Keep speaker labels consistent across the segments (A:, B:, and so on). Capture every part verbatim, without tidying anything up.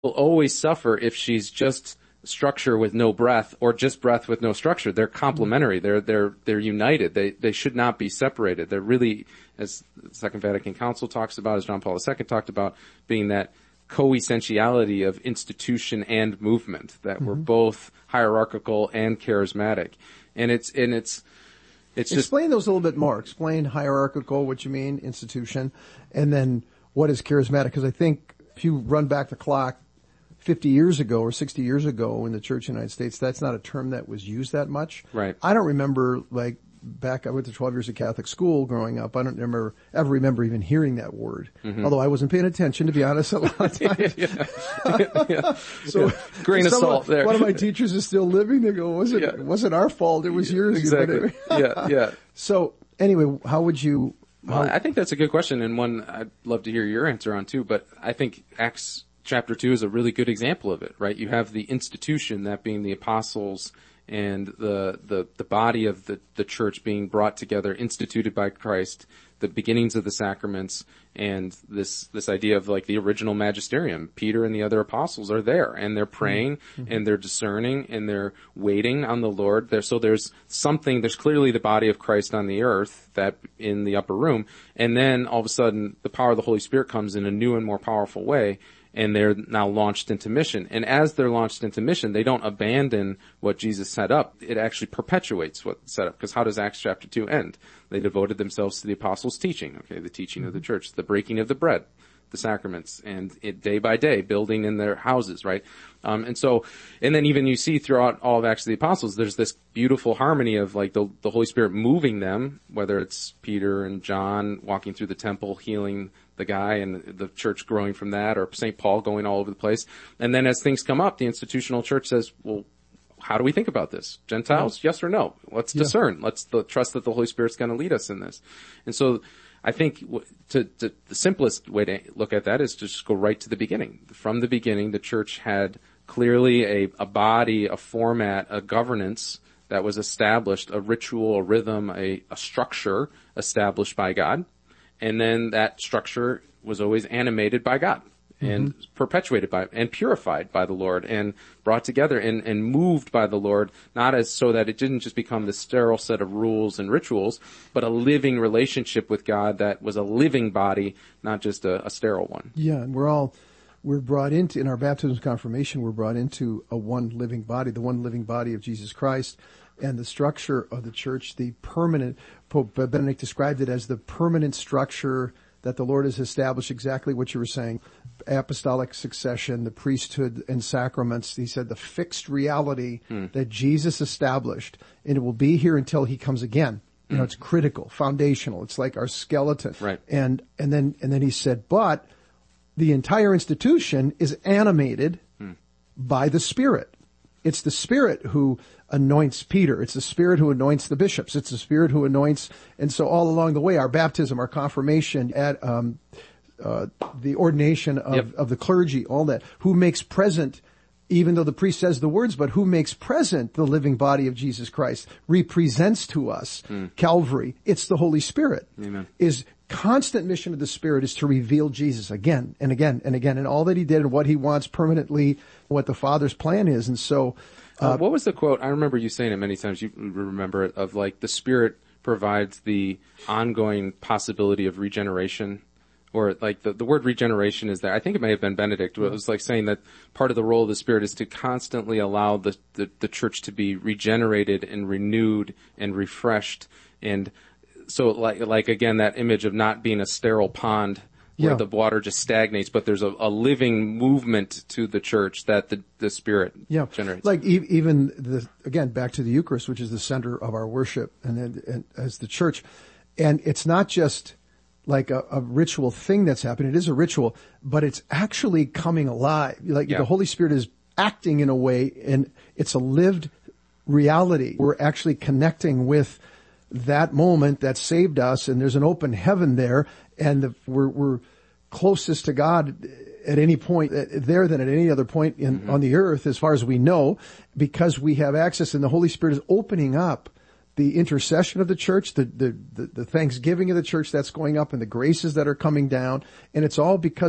A: will always suffer if she's just structure with no breath or just breath with no structure. They're complementary. They're, they're, they're united. They, they should not be separated. They're really, as the Second Vatican Council talks about, as John Paul the Second talked about, being that co-essentiality of institution and movement, that mm-hmm. we're both hierarchical and charismatic. And it's, and it's, it's just.
B: Explain those a little bit more. Explain hierarchical, what you mean, institution, and then what is charismatic. Because I think if you run back the clock, fifty years ago or sixty years ago in the Church in the United States, that's not a term that was used that much.
A: Right.
B: I don't remember, like, back, I went to twelve years of Catholic school growing up. I don't remember, ever remember even hearing that word. Mm-hmm. Although I wasn't paying attention, to be honest, a lot of times.
A: yeah. yeah.
B: So,
A: yeah. Grain of salt
B: of,
A: there.
B: One of my teachers is still living. They go, wasn't, yeah. it wasn't our fault. It was yours.
A: Exactly. yeah, yeah.
B: So, anyway, how would you? How,
A: well, I think that's a good question, and one I'd love to hear your answer on too, but I think Acts chapter two is a really good example of it, right? You have the institution, that being the apostles, and the, the, the body of the, the church being brought together, instituted by Christ, the beginnings of the sacraments, and this, this idea of like the original magisterium. Peter and the other apostles are there, and they're praying, mm-hmm. and they're discerning, and they're waiting on the Lord. There, so there's something, there's clearly the body of Christ on the earth, that in the upper room, and then all of a sudden the power of the Holy Spirit comes in a new and more powerful way, and they're now launched into mission. And as they're launched into mission, they don't abandon what Jesus set up. It actually perpetuates what's set up. Because how does Acts chapter two end? They devoted themselves to the apostles' teaching, okay, the teaching of the church, the breaking of the bread, the sacraments, and it day by day, building in their houses, right? Um, and so, and then even you see throughout all of Acts of the Apostles, there's this beautiful harmony of like the, the Holy Spirit moving them, whether it's Peter and John walking through the temple, healing the guy, and the church growing from that, or Saint Paul going all over the place. And then as things come up, the institutional church says, well, how do we think about this? Gentiles, yeah. yes or no? Let's yeah. discern. Let's the, trust that the Holy Spirit's going to lead us in this. And so I think to, to, the simplest way to look at that is to just go right to the beginning. From the beginning, the church had clearly a, a body, a format, a governance that was established, a ritual, a rhythm, a, a structure established by God. And then that structure was always animated by God and mm-hmm. perpetuated by and purified by the Lord and brought together and, and moved by the Lord, not as so that it didn't just become this sterile set of rules and rituals, but a living relationship with God that was a living body, not just a, a sterile one.
B: Yeah, and we're all, we're brought into, in our baptism and confirmation, we're brought into a one living body, the one living body of Jesus Christ. And the structure of the church, the permanent, Pope Benedict described it as the permanent structure that the Lord has established, exactly what you were saying. Apostolic succession, the priesthood and sacraments. He said the fixed reality hmm. that Jesus established, and it will be here until he comes again. You know, it's critical, foundational. It's like our skeleton.
A: Right.
B: And, and then, and then he said, but the entire institution is animated hmm. by the Spirit. It's the Spirit who anoints Peter. It's the Spirit who anoints the bishops. It's the Spirit who anoints, and so all along the way, our baptism, our confirmation, at um, uh, the ordination of,
A: yep.
B: of the clergy, all that. Who makes present, even though the priest says the words, but who makes present the living body of Jesus Christ, represents to us mm. Calvary. It's the Holy Spirit.
A: Amen.
B: Is constant mission of the Spirit is to reveal Jesus again and again and again, and all that he did and what he wants permanently, what the Father's plan is. And so,
A: uh, uh, what was the quote? I remember you saying it many times. You remember it, of like the Spirit provides the ongoing possibility of regeneration, or like the, the word regeneration is there. I think it may have been Benedict. It was like saying that part of the role of the Spirit is to constantly allow the, the, the church to be regenerated and renewed and refreshed. And so like, like again, that image of not being a sterile pond where
B: yeah.
A: the water just stagnates, but there's a, a living movement to the church that the, the Spirit
B: yeah.
A: generates.
B: Like e- even the, again, back to the Eucharist, which is the center of our worship and, and, and as the church. And it's not just like a, a ritual thing that's happening. It is a ritual, but it's actually coming alive. Like
A: yeah.
B: the Holy Spirit is acting in a way, and it's a lived reality. We're actually connecting with that moment that saved us, and there's an open heaven there, and the, we're, we're closest to God at any point there than at any other point in, mm-hmm. on the earth, as far as we know, because we have access, and the Holy Spirit is opening up the intercession of the church, the, the, the, the thanksgiving of the church that's going up, and the graces that are coming down, and it's all because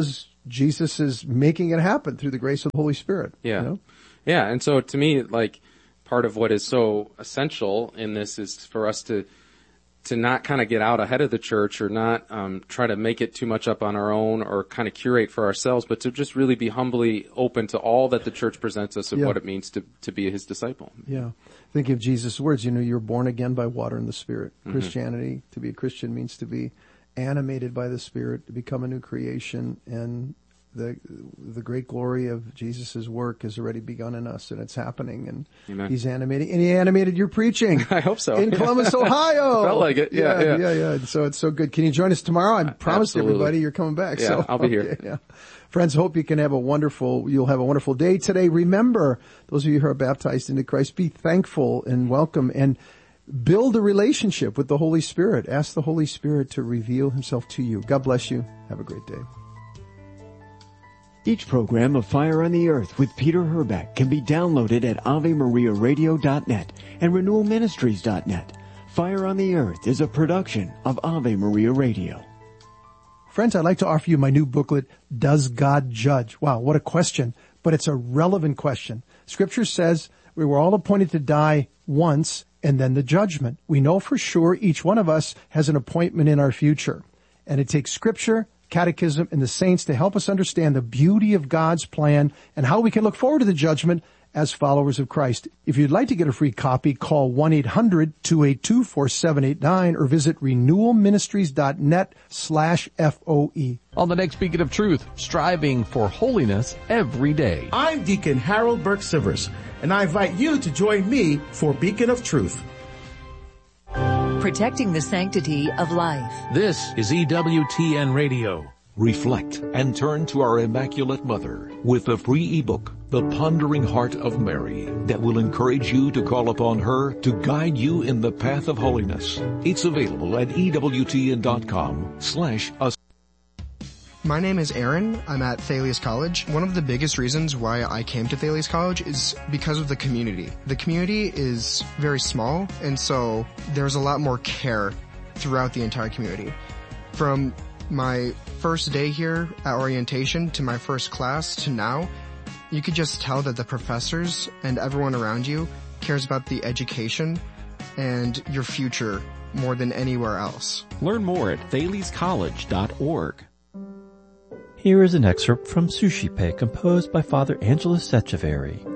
B: Jesus is making it happen through the grace of the Holy Spirit.
A: Yeah.
B: You know?
A: Yeah. And so to me, like, part of what is so essential in this is for us to, to not kind of get out ahead of the church or not, um, try to make it too much up on our own or kind of curate for ourselves, but to just really be humbly open to all that the church presents us of
B: Yeah.
A: what it means to, to be his disciple.
B: Yeah. Think of Jesus' words, you know, you're born again by water and the Spirit.
A: Mm-hmm.
B: Christianity, to be a Christian means to be animated by the Spirit, to become a new creation, and the the great glory of Jesus' work has already begun in us, and it's happening, and
A: Amen.
B: he's animating, and he animated your preaching.
A: I hope so.
B: In
A: Yeah.
B: Columbus, Ohio.
A: Felt like it. Yeah, yeah.
B: yeah, yeah. So it's so good. Can you join us tomorrow? I promised
A: Absolutely.
B: everybody you're coming back.
A: Yeah,
B: so
A: I'll be here.
B: okay, yeah. Friends, hope you can have a wonderful, you'll have a wonderful day today. Remember, those of you who are baptized into Christ, be thankful and welcome and build a relationship with the Holy Spirit. Ask the Holy Spirit to reveal himself to you. God bless you. Have a great day.
C: Each program of Fire on the Earth with Peter Herbeck can be downloaded at ave maria radio dot net and renewal ministries dot net. Fire on the Earth is a production of Ave Maria Radio.
B: Friends, I'd like to offer you my new booklet, Does God Judge? Wow, what a question, but it's a relevant question. Scripture says we were all appointed to die once and then the judgment. We know for sure each one of us has an appointment in our future. And it takes Scripture, Catechism, and the saints to help us understand the beauty of God's plan and how we can look forward to the judgment as followers of Christ. If you'd like to get a free copy, call one eight hundred two eight two four seven eight nine or visit renewal ministries dot net slash F O E.
D: On the next Beacon of Truth, striving for holiness every day.
E: I'm Deacon Harold Burke Sivers, and I invite you to join me for Beacon of Truth.
F: Protecting the sanctity of life.
G: This is E W T N Radio.
H: Reflect and turn to our Immaculate Mother with the free ebook, The Pondering Heart of Mary, that will encourage you to call upon her to guide you in the path of holiness. It's available at E W T N dot com slash us.
I: My name is Aaron. I'm at Thales College. One of the biggest reasons why I came to Thales College is because of the community. The community is very small, and so there's a lot more care throughout the entire community. From my first day here at orientation to my first class to now, you could just tell that the professors and everyone around you cares about the education and your future more than anywhere else.
J: Learn more at thales college dot org.
K: Here is an excerpt from Sushi Pay, composed by Father Angelos Echeverry.